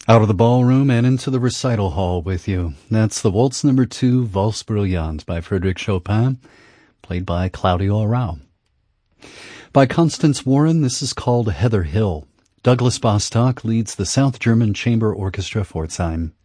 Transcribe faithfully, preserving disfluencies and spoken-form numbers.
Out of the ballroom and into the recital hall with you. That's the Waltz Number Two, Valse Brillante by Frédéric Chopin, played by Claudio Arrau. By Constance Warren, this is called Heather Hill. Douglas Bostock leads the South German Chamber Orchestra Pforzheim.